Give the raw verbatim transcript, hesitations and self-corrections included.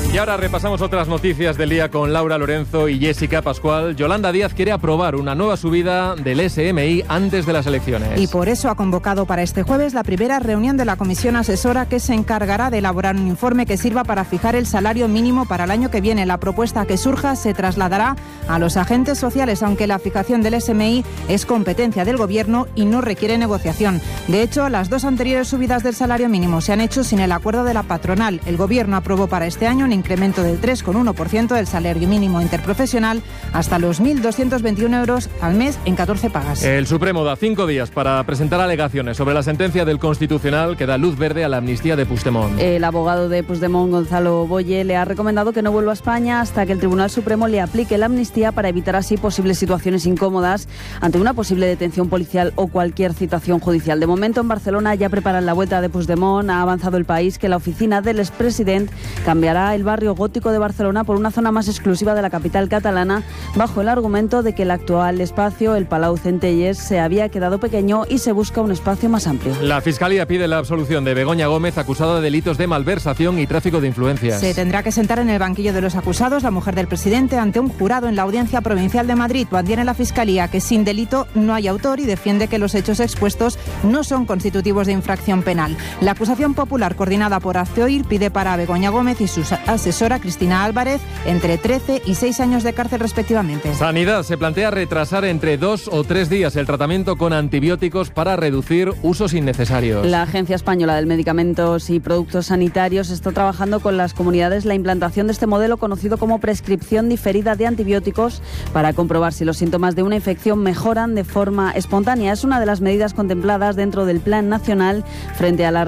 Y ahora repasamos otras noticias del día con Laura Lorenzo y Jessica Pascual. Yolanda Díaz quiere aprobar una nueva subida del S M I antes de las elecciones. Y por eso ha convocado para este jueves la primera reunión de la comisión asesora que se encargará de elaborar un informe que sirva para fijar el salario mínimo para el año que viene. La propuesta que surja se trasladará a los agentes sociales, aunque la fijación del S M I es competencia del Gobierno y no requiere negociación. De hecho, las dos anteriores subidas del salario mínimo se han hecho sin el acuerdo de la patronal. El Gobierno aprobó para este año un incremento del tres coma uno por ciento del salario mínimo interprofesional hasta los mil doscientos veintiuno euros al mes en catorce pagas. El Supremo da cinco días para presentar alegaciones sobre la sentencia del Constitucional que da luz verde a la amnistía de Puigdemont. El abogado de Puigdemont, Gonzalo Boye, le ha recomendado que no vuelva a España hasta que el Tribunal Supremo le aplique la amnistía para evitar así posibles situaciones incómodas ante una posible detención policial o cualquier citación judicial. De momento, en Barcelona ya preparan la vuelta de Puigdemont. Ha avanzado el País que la oficina del expresidente cambiará el barrio gótico de Barcelona por una zona más exclusiva de la capital catalana, bajo el argumento de que el actual espacio, el Palau Centelles, se había quedado pequeño y se busca un espacio más amplio. La Fiscalía pide la absolución de Begoña Gómez, acusada de delitos de malversación y tráfico de influencias. Se tendrá que sentar en el banquillo de los acusados la mujer del presidente ante un jurado en la Audiencia Provincial de Madrid. Mantiene la Fiscalía que sin delito no hay autor y defiende que los hechos expuestos no son constitutivos de infracción penal. La acusación popular, coordinada por Hazte Oír, pide para Begoña Gómez y su asesora Cristina Álvarez entre trece y seis años de cárcel respectivamente. Sanidad se plantea retrasar entre dos o tres días el tratamiento con antibióticos para reducir usos innecesarios. La Agencia Española de Medicamentos y Productos Sanitarios está trabajando con las comunidades la implantación de este modelo conocido como prescripción diferida de antibióticos para comprobar si los síntomas de una infección mejoran de forma espontánea. Es una de las medidas contempladas dentro del Plan Nacional frente a la